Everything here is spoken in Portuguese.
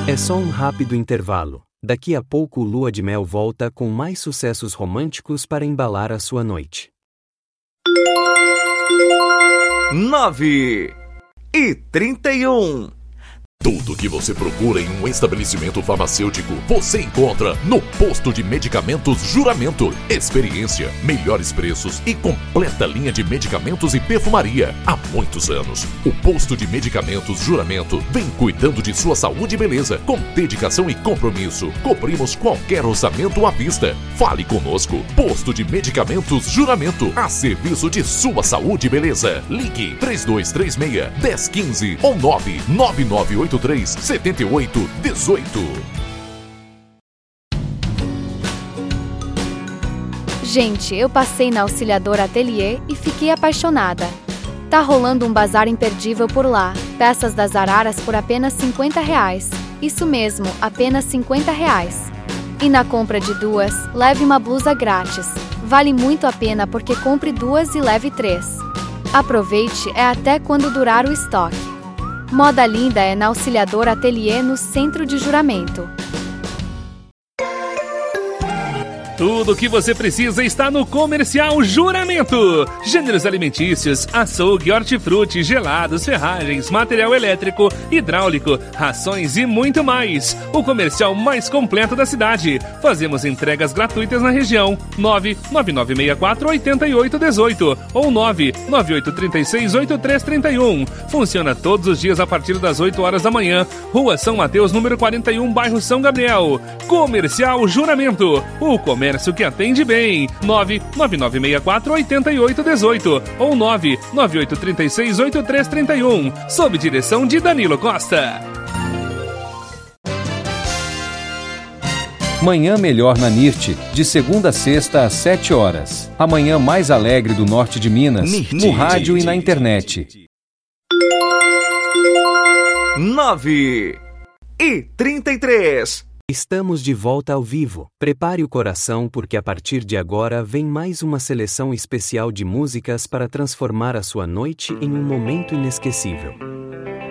É só um rápido intervalo. Daqui a pouco o Lua de Mel volta com mais sucessos românticos para embalar a sua noite. 9h31. Tudo que você procura em um estabelecimento farmacêutico, você encontra no Posto de Medicamentos Juramento. Experiência, melhores preços e completa linha de medicamentos e perfumaria. Há muitos anos, o Posto de Medicamentos Juramento vem cuidando de sua saúde e beleza. Com dedicação e compromisso, cobrimos qualquer orçamento à vista. Fale conosco. Posto de Medicamentos Juramento, a serviço de sua saúde e beleza. Ligue 3236-1015 ou 99983-7818. Gente, eu passei na Auxiliadora Atelier e fiquei apaixonada. Tá rolando um bazar imperdível por lá. Peças das araras por apenas R$50. Isso mesmo, apenas R$50. E na compra de 2, leve uma blusa grátis. Vale muito a pena porque compre 2 e leve 3. Aproveite até quando durar o estoque. Moda linda é na Auxiliadora Atelier no Centro de Juramento. Tudo o que você precisa está no Comercial Juramento. Gêneros alimentícios, açougue, hortifruti, gelados, ferragens, material elétrico, hidráulico, rações e muito mais. O comercial mais completo da cidade. Fazemos entregas gratuitas na região. 99964-8818 ou 99836-8331. Funciona todos os dias a partir das 8 horas da manhã. Rua São Mateus, número 41, bairro São Gabriel. Comercial Juramento. O comércio que atende bem. 99964-8818 ou 99836-8331. Sob direção de Danilo Costa. Manhã Melhor na NIRT, de segunda a sexta às 7 horas. A manhã mais alegre do norte de Minas, no rádio e na internet. 9h33. Estamos de volta ao vivo. Prepare o coração porque a partir de agora vem mais uma seleção especial de músicas para transformar a sua noite em um momento inesquecível.